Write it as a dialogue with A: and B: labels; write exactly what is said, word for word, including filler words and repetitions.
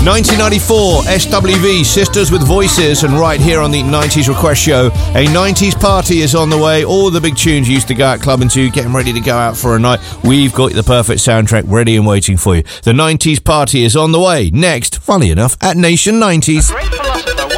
A: nineteen ninety-four, S W V, Sisters with Voices, and right here on the nineties Request Show, a nineties party is on the way. All the big tunes you used to go out clubbing to, getting ready to go out for a night. We've got the perfect soundtrack ready and waiting for you. The nineties party is on the way. Next, funny enough, at Nation nineties.
B: Grateful